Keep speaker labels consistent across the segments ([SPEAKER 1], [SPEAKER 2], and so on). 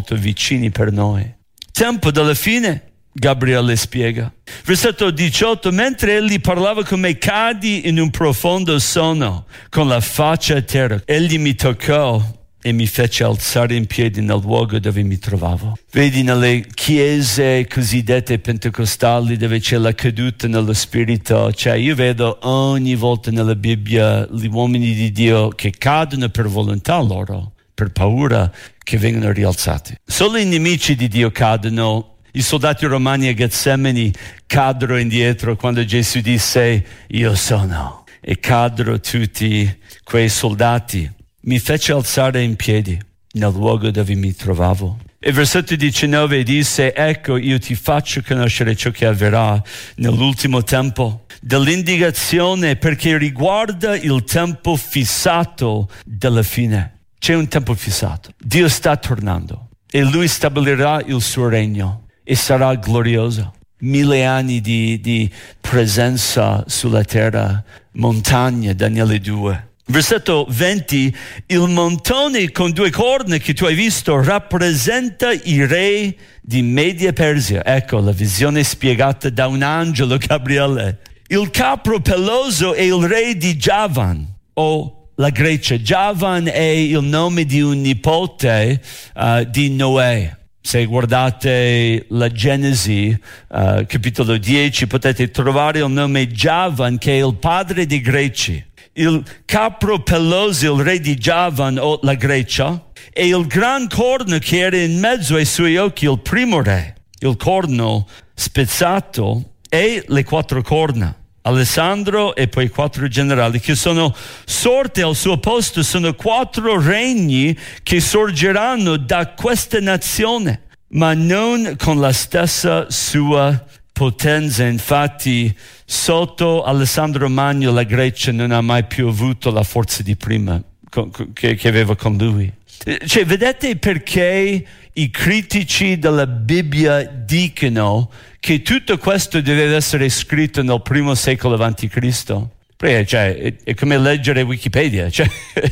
[SPEAKER 1] molto vicini per noi. Tempo della fine, Gabriele spiega. Versetto 18, mentre egli parlava con me, cadi in un profondo sonno, con la faccia a terra. Egli mi toccò e mi fece alzare in piedi nel luogo dove mi trovavo. Vedi, nelle chiese cosiddette pentecostali dove c'è la caduta nello spirito, cioè io vedo ogni volta nella Bibbia gli uomini di Dio che cadono per volontà loro, per paura, che vengono rialzati. Solo i nemici di Dio cadono. I soldati romani a Getsemani caddero indietro quando Gesù disse io sono, e caddero tutti quei soldati. Mi fece alzare in piedi nel luogo dove mi trovavo. E versetto 19 disse, ecco io ti faccio conoscere ciò che avverrà nell'ultimo tempo, dell'indicazione perché riguarda il tempo fissato della fine. C'è un tempo fissato. Dio sta tornando e Lui stabilirà il suo regno e sarà glorioso. 1000 anni di presenza sulla terra, montagna, Daniele 2. Versetto 20, il montone con 2 corna che tu hai visto rappresenta i re di Media Persia. Ecco la visione spiegata da un angelo, Gabriele. Il capro peloso è il re di Javan, o la Grecia. Javan è il nome di un nipote di Noè. Se guardate la Genesi, capitolo 10, potete trovare il nome Javan, che è il padre dei Greci. Il capro peloso, il re di Javan o la Grecia, e il gran corno che era in mezzo ai suoi occhi, il primo re, il corno spezzato, e le 4 corna, Alessandro e poi 4 generali che sono sorti al suo posto. Sono 4 regni che sorgeranno da questa nazione, ma non con la stessa sua potenza. Infatti sotto Alessandro Magno la Grecia non ha mai più avuto la forza di prima che aveva con lui. Cioè, vedete perché i critici della Bibbia dicono che tutto questo deve essere scritto nel primo secolo avanti Cristo? Perché, cioè, è come leggere Wikipedia. Cioè,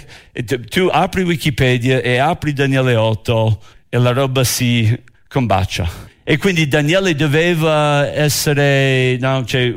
[SPEAKER 1] tu apri Wikipedia e apri Daniele 8 e la roba si combacia. E quindi Daniele doveva essere, no, cioè,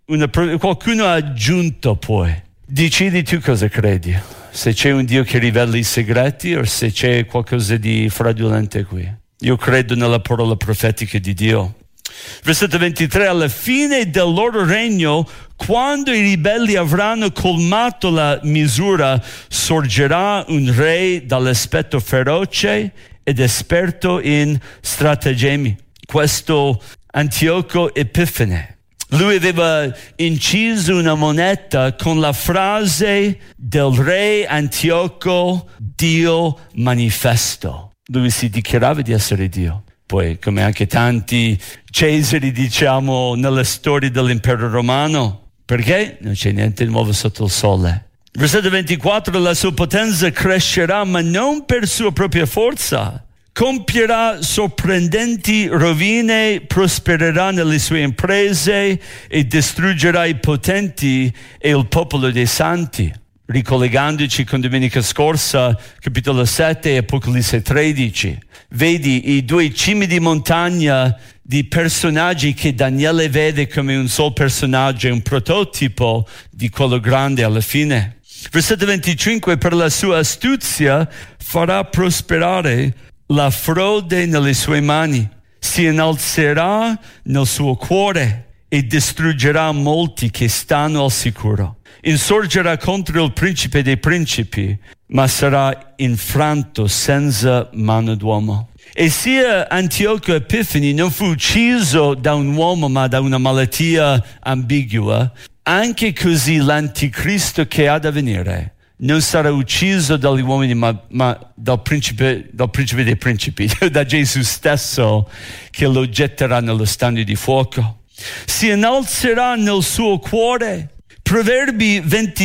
[SPEAKER 1] qualcuno ha aggiunto poi. Decidi tu cosa credi, se c'è un Dio che rivela i segreti o se c'è qualcosa di fraudolente qui. Io credo nella parola profetica di Dio. Versetto 23, alla fine del loro regno, quando i ribelli avranno colmato la misura, sorgerà un re dall'aspetto feroce ed esperto in stratagemmi. Questo Antioco Epifane. Lui aveva inciso una moneta con la frase del re Antioco, Dio manifesto. Lui si dichiarava di essere Dio. Poi, come anche tanti Cesari, diciamo, nella storia dell'impero romano, perché non c'è niente di nuovo sotto il sole. Versetto 24, la sua potenza crescerà, ma non per sua propria forza. Compierà sorprendenti rovine, prospererà nelle sue imprese e distruggerà i potenti e il popolo dei santi. Ricollegandoci con domenica scorsa, capitolo 7 e Apocalisse 13. Vedi i 2 cime di montagna di personaggi che Daniele vede come un solo personaggio, un prototipo di quello grande alla fine. Versetto 25, per la sua astuzia farà prosperare la frode nelle sue mani, si innalzerà nel suo cuore e distruggerà molti che stanno al sicuro. Insorgerà contro il principe dei principi, ma sarà infranto senza mano d'uomo. E sia Antioco Epifani non fu ucciso da un uomo ma da una malattia ambigua, anche così l'anticristo che ha da venire non sarà ucciso dagli uomini ma dal principe dei principi, da Gesù stesso che lo getterà nello stagno di fuoco. Si innalzerà nel suo cuore. Proverbi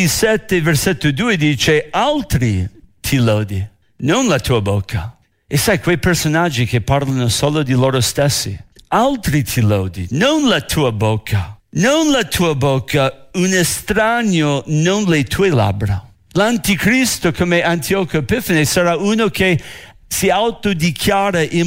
[SPEAKER 1] 27 versetto 2 dice: altri ti lodi, non la tua bocca. E sai, quei personaggi che parlano solo di loro stessi. Altri ti lodi, non la tua bocca. Non la tua bocca, un estraneo, non le tue labbra. L'anticristo, come Antioco Epifane, sarà uno che si autodichiara